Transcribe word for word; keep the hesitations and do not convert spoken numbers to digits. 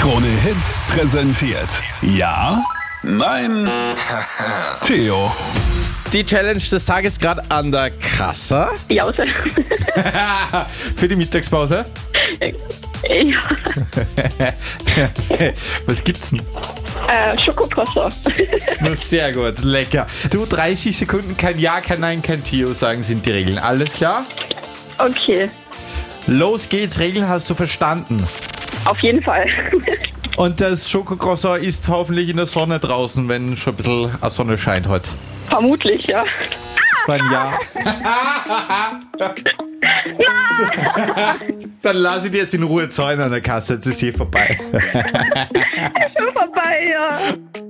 Krone Hits präsentiert. Ja? Nein? Theo. Die Challenge des Tages gerade an der Kasse. Jause. Für die Mittagspause. Ja. Was gibt's denn? Äh, Schokocroissant. Na, sehr gut, lecker. Du, dreißig Sekunden, kein Ja, kein Nein, kein Theo sagen sind die Regeln. Alles klar? Okay, Los geht's, Regeln hast du verstanden. auf jeden Fall. Und das Schokocroissant ist hoffentlich in der Sonne draußen, wenn schon ein bisschen die Sonne scheint heute. Vermutlich, ja. Das war ein Ja. Dann lass ich dir jetzt in Ruhe zahlen an der Kasse, jetzt ist hier vorbei. Schon vorbei, ja.